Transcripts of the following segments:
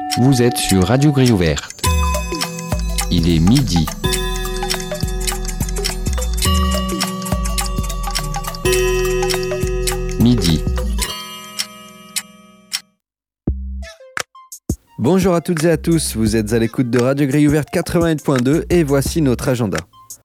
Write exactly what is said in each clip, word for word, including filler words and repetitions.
Vous êtes sur Radio Grille Ouverte. Il est midi. Midi. Bonjour à toutes et à tous, vous êtes à l'écoute de Radio Grille Ouverte quatre-vingt-huit point deux et voici notre agenda.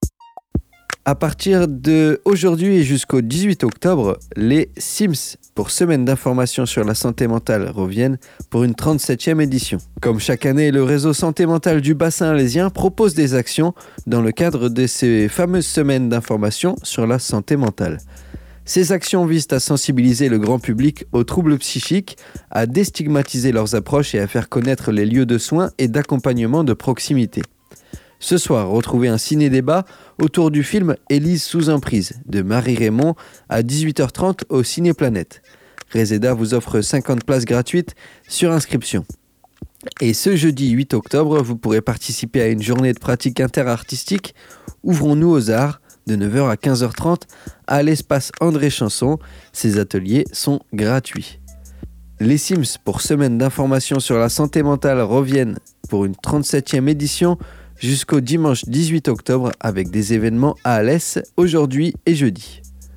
À partir de aujourd'hui et jusqu'au dix-huit octobre, les Sims pour Semaine d'information sur la santé mentale reviennent pour une trente-septième édition. Comme chaque année, le réseau santé mentale du bassin alésien propose des actions dans le cadre de ces fameuses semaines d'information sur la santé mentale. Ces actions visent à sensibiliser le grand public aux troubles psychiques, à déstigmatiser leurs approches et à faire connaître les lieux de soins et d'accompagnement de proximité. Ce soir, retrouvez un ciné-débat autour du film Élise sous emprise de Marie Raymond à dix-huit heures trente au Ciné-Planète. Reseda vous offre cinquante places gratuites sur inscription. Et ce jeudi huit octobre, vous pourrez participer à une journée de pratique interartistique Ouvrons-nous aux arts de neuf heures à quinze heures trente à l'espace André Chanson. Ces ateliers sont gratuits. Les Sims pour Semaine d'information sur la santé mentale reviennent pour une trente-septième édition jusqu'au dimanche dix-huit octobre avec des événements à Alès aujourd'hui et jeudi.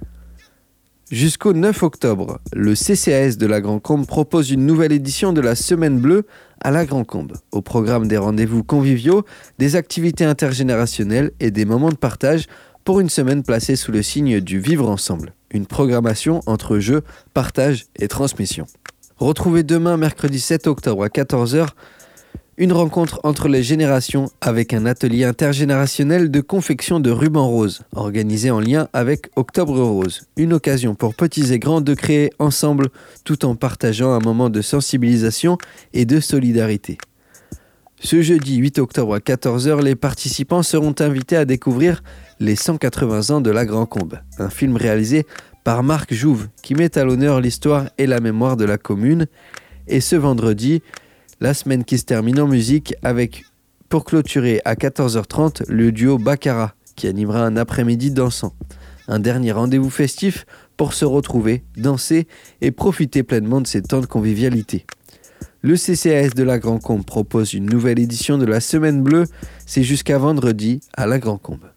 Jusqu'au neuf octobre, le C C A S de la Grand-Combe propose une nouvelle édition de la Semaine Bleue à la Grand-Combe. Au programme des rendez-vous conviviaux, des activités intergénérationnelles et des moments de partage pour une semaine placée sous le signe du vivre ensemble. Une programmation entre jeux, partage et transmission. Retrouvez demain, mercredi sept octobre à quatorze heures, une rencontre entre les générations avec un atelier intergénérationnel de confection de rubans roses, organisé en lien avec Octobre Rose. Une occasion pour petits et grands de créer ensemble tout en partageant un moment de sensibilisation et de solidarité. Ce jeudi huit octobre à quatorze heures, les participants seront invités à découvrir Les cent quatre-vingts ans de la Grand-Combe, un film réalisé par Marc Jouve qui met à l'honneur l'histoire et la mémoire de la commune. Et ce vendredi, la semaine qui se termine en musique avec, pour clôturer à quatorze heures trente, le duo Baccara qui animera un après-midi dansant. Un dernier rendez-vous festif pour se retrouver, danser et profiter pleinement de ces temps de convivialité. Le C C A S de la Grand-Combe propose une nouvelle édition de la Semaine Bleue, c'est jusqu'à vendredi à la Grand-Combe.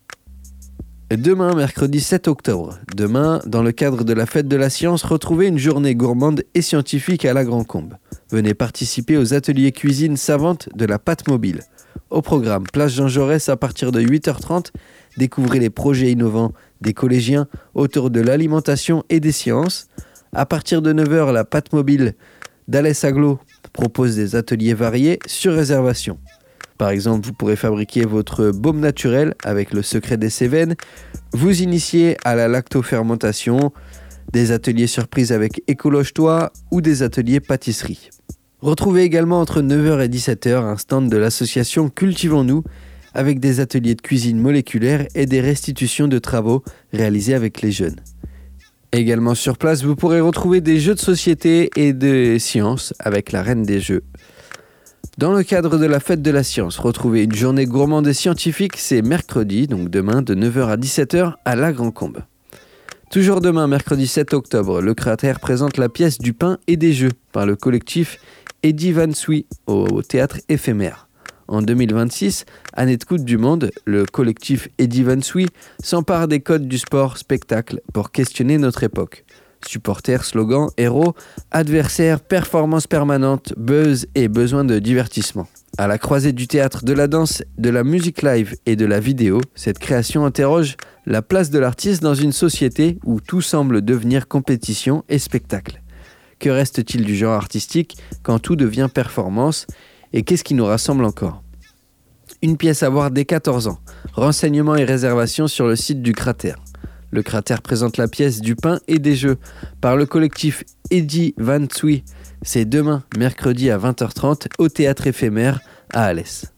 Demain, mercredi sept octobre, demain, dans le cadre de la fête de la science, retrouvez une journée gourmande et scientifique à la Grand-Combe. Venez participer aux ateliers cuisine savante de la pâte mobile. Au programme Place Jean Jaurès à partir de huit heures trente, découvrez les projets innovants des collégiens autour de l'alimentation et des sciences. À partir de neuf heures, la pâte mobile d'Alès Aglo propose des ateliers variés sur réservation. Par exemple, vous pourrez fabriquer votre baume naturel avec le secret des Cévennes, vous initier à la lactofermentation, des ateliers surprises avec Écologe-toi ou des ateliers pâtisserie. Retrouvez également entre neuf heures et dix-sept heures un stand de l'association Cultivons-nous avec des ateliers de cuisine moléculaire et des restitutions de travaux réalisés avec les jeunes. Également sur place, vous pourrez retrouver des jeux de société et de sciences avec la reine des jeux. Dans le cadre de la fête de la science, retrouvez une journée gourmande et scientifique, c'est mercredi, donc demain de neuf heures à dix-sept heures à la Grand-Combe. Toujours demain, mercredi sept octobre, le Cratère présente la pièce du pain et des jeux par le collectif Eddie Van Swie au théâtre éphémère. En deux mille vingt-six, année de Coupe du Monde, le collectif Eddie Van Swie s'empare des codes du sport-spectacle pour questionner notre époque. Supporters, slogans, héros, adversaires, performances permanentes, buzz et besoin de divertissement. À la croisée du théâtre, de la danse, de la musique live et de la vidéo, cette création interroge la place de l'artiste dans une société où tout semble devenir compétition et spectacle. Que reste-t-il du genre artistique quand tout devient performance et qu'est-ce qui nous rassemble encore ? Une pièce à voir dès quatorze ans. Renseignements et réservations sur le site du Cratère. Le Cratère présente la pièce du pain et des jeux par le collectif Eddie Van Swie. C'est demain, mercredi à vingt heures trente, au théâtre éphémère à Alès.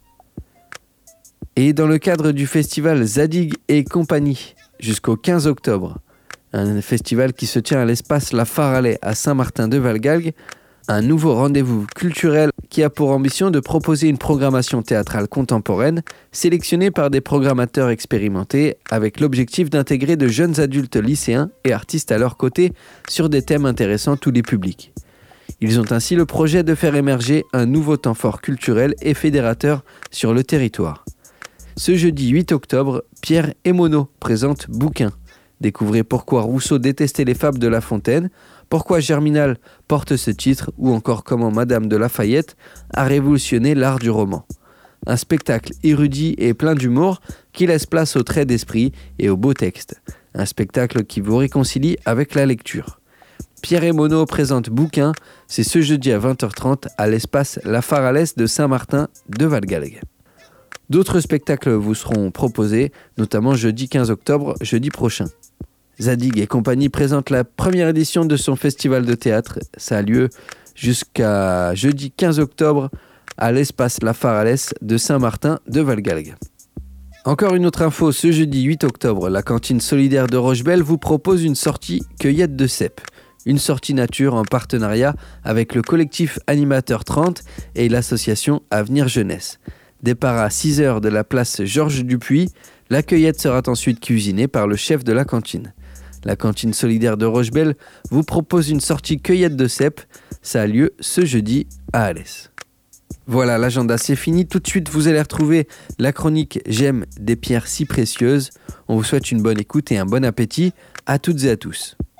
Et dans le cadre du festival Zadig et compagnie, jusqu'au quinze octobre, un festival qui se tient à l'espace La Farallais à Saint-Martin-de-Valgalgues, un nouveau rendez-vous culturel qui a pour ambition de proposer une programmation théâtrale contemporaine sélectionnée par des programmateurs expérimentés avec l'objectif d'intégrer de jeunes adultes lycéens et artistes à leur côté sur des thèmes intéressant tous les publics. Ils ont ainsi le projet de faire émerger un nouveau temps fort culturel et fédérateur sur le territoire. Ce jeudi huit octobre, Pierre Emono présente Bouquin. Découvrez pourquoi Rousseau détestait les fables de La Fontaine, pourquoi Germinal porte ce titre ou encore comment Madame de Lafayette a révolutionné l'art du roman. Un spectacle érudit et plein d'humour qui laisse place aux traits d'esprit et aux beaux textes. Un spectacle qui vous réconcilie avec la lecture. Pierre Emono présente Bouquin, c'est ce jeudi à vingt heures trente à l'espace La Faralès de Saint-Martin de Valgalgues. D'autres spectacles vous seront proposés, notamment jeudi quinze octobre, jeudi prochain. Zadig et compagnie présente la première édition de son festival de théâtre. Ça a lieu jusqu'à jeudi quinze octobre à l'espace La Faralès de Saint-Martin de Valgalgues. Encore une autre info, ce jeudi huit octobre, la cantine solidaire de Rochebelle vous propose une sortie cueillette de cèpes. Une sortie nature en partenariat avec le collectif Animateur trente et l'association Avenir Jeunesse. Départ à six heures de la place Georges Dupuis, la cueillette sera ensuite cuisinée par le chef de la cantine. La cantine solidaire de Rochebelle vous propose une sortie cueillette de cèpes. Ça a lieu ce jeudi à Alès. Voilà, l'agenda c'est fini. Tout de suite, vous allez retrouver la chronique J'aime des pierres si précieuses. On vous souhaite une bonne écoute et un bon appétit à toutes et à tous.